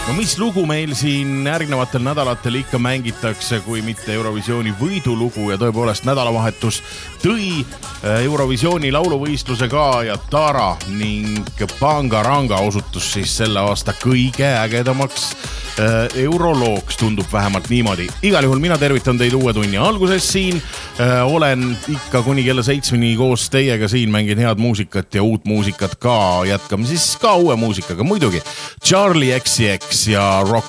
No mis lugu meil siin järgnevatel nädalatel ikka mängitakse, kui mitte Eurovisiooni võidulugu ja tõepoolest nädalavahetus tõi Eurovisiooni lauluvõistluse ka ja Tara ning Bangaranga osutus siis selle aasta kõige ägedamaks eurolooks, tundub vähemalt niimoodi. Igal juhul mina tervitan teid uue tunni alguses siin. Olen ikka kuni kella 7 koos teiega siin, mängin head muusikat ja uut muusikat ka. Jätkame siis ka uue muusikaga muidugi. Charlie XCX ja Rock